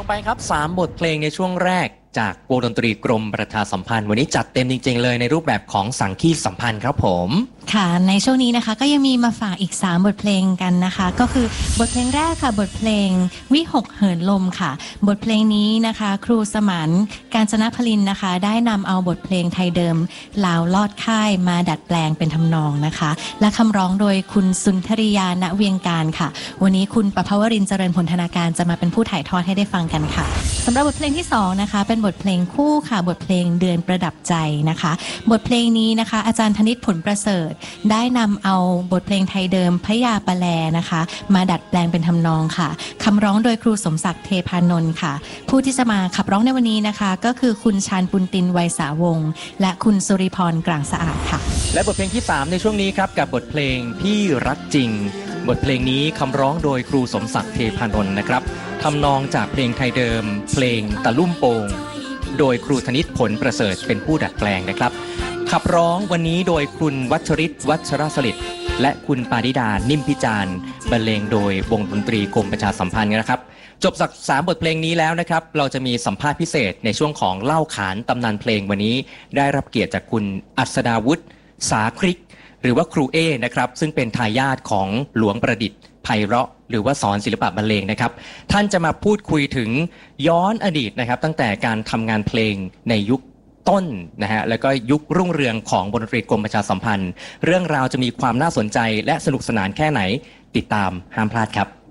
ไปครับ3บทเพลงในช่วงแรกจากวงดนตรีกรมประชาสัมพันธ์วันนี้จัดเต็มจริงๆเลยในรูปแบบของสังคีตสัมพันธ์ครับผมค่ะในช่วงนี้นะคะก็ยังมีมาฝากอีก3บทเพลงกันนะคะก็คือบทเพลงแรกค่ะบทเพลงวิหกเหินลมค่ะบทเพลงนี้นะคะครูสมานกาญจนพลินนะคะได้นำเอาบทเพลงไทยเดิมลาวลอดค่ายมาดัดแปลงเป็นทำนองนะคะและคำร้องโดยคุณสุนทรียาณเวียงการค่ะวันนี้คุณประภวรินทร์เจริญผลธนาการจะมาเป็นผู้ถ่ายทอดให้ได้ฟังกันค่ะสำหรับบทเพลงที่2นะคะเป็นบทเพลงคู่ค่ะบทเพลงเดือนประดับใจนะคะบทเพลงนี้นะคะอาจารย์ธนิตผลประเสริฐได้นำเอาบทเพลงไทยเดิมพระยาปะแลนะคะมาดัดแปลงเป็นทำนองค่ะคำร้องโดยครูสมศักดิ์เทพานนท์ค่ะผู้ที่จะมาขับร้องในวันนี้นะคะก็คือคุณชาญปุณตินไวยสาวงศ์และคุณสุริพรกลางสะอาดค่ะและบทเพลงที่3ในช่วงนี้ครับกับบทเพลงพี่รักจริงบทเพลงนี้คำร้องโดยครูสมศักดิ์เทพานนท์นะครับทำนองจากเพลงไทยเดิมเพลงตะลุ่มโป่งโดยครูธนิตผลประเสริฐเป็นผู้ดัดแปลงนะครับขับร้องวันนี้โดยคุณวัชริศวัชรสลิดและคุณปาริดานิ่มพิจารณ์บรรเลงโดยวงดนตรีกรมประชาสัมพันธ์นะครับจบจาก3บทเพลงนี้แล้วนะครับเราจะมีสัมภาษณ์พิเศษในช่วงของเล่าขานตำนานเพลงวันนี้ได้รับเกียรติจากคุณอัศดาวุฒิสาคริกหรือว่าครูเอนะครับซึ่งเป็นทายาทของหลวงประดิษฐ์ไพเราะหรือว่าสอนศิลปะบรรเลงนะครับท่านจะมาพูดคุยถึงย้อนอดีตนะครับตั้งแต่การทำงานเพลงในยุคต้นนะฮะแล้วก็ยุครุ่งเรืองของวงดนตรีกรมประชาสัมพันธ์เรื่องราวจะมีความน่าสนใจและสนุกสนานแค่ไหนติดตามห้ามพลาดครับ